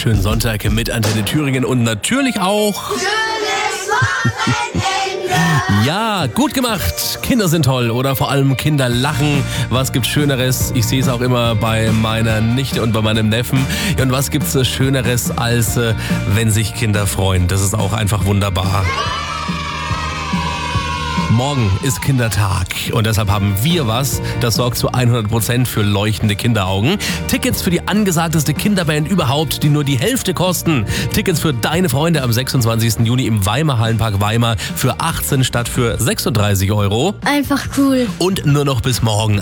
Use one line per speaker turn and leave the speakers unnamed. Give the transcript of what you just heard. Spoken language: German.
schönen Sonntag mit Antenne Thüringen und natürlich auch...
Schönes Wochenende!
Ja, gut gemacht. Kinder sind toll oder vor allem Kinder lachen. Was gibt's Schöneres? Ich sehe es auch immer bei meiner Nichte und bei meinem Neffen. Ja, und was gibt's Schöneres, als wenn sich Kinder freuen? Das ist auch einfach wunderbar. Morgen ist Kindertag und deshalb haben wir was, das sorgt zu 100% für leuchtende Kinderaugen. Tickets für die angesagteste Kinderband überhaupt, die nur die Hälfte kosten. Tickets für deine Freunde am 26. Juni im Weimar Hallenpark Weimar für 18 statt für 36 €.
Einfach cool.
Und nur noch bis morgen.